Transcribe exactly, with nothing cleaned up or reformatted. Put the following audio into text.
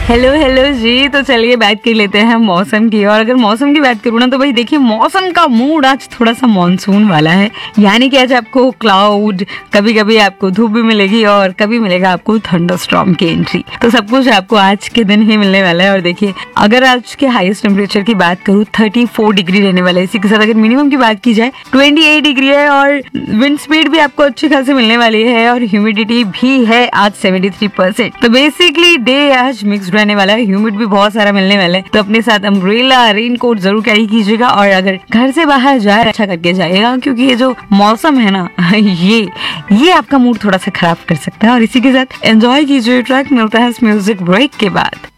Hello hello जी। तो चलिए बात कर लेते हैं मौसम की। और अगर मौसम की बात करूँ ना तो भाई देखिए मौसम का मूड आज थोड़ा सा मानसून वाला है। यानी कि आज आपको क्लाउड, कभी कभी आपको धूप भी मिलेगी और कभी मिलेगा आपको थंडरस्टॉर्म की एंट्री। तो सब कुछ आपको आज के दिन ही मिलने वाला है। और देखिए अगर आज के हाईएस्ट टेम्परेचर की बात करूँ थर्टी फोर डिग्री रहने वाला है। इसी के साथ अगर मिनिमम की बात की जाए ट्वेंटी एट डिग्री है और विंड स्पीड भी आपको अच्छी खासी मिलने वाली है और ह्यूमिडिटी भी है आज सेवेंटी थ्री परसेंट। तो बेसिकली डे आज मिक्स रहने वाला है, ह्यूमिड भी बहुत सारा मिलने वाला है। तो अपने साथ अम्ब्रेला, रेनकोट जरूर कैरी कीजिएगा और अगर घर से बाहर जाए अच्छा करके जाइएगा, क्योंकि ये जो मौसम है ना ये ये आपका मूड थोड़ा सा खराब कर सकता है। और इसी के साथ एंजॉय कीजिए ट्रैक। मिलता है इस म्यूजिक ब्रेक के बाद।